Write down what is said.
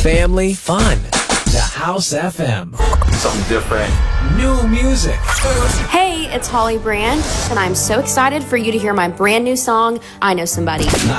family, fun. The House FM. Something different. New music. Hey, it's Holly Brand, and I'm so excited for you to hear my brand new song, I Know Somebody.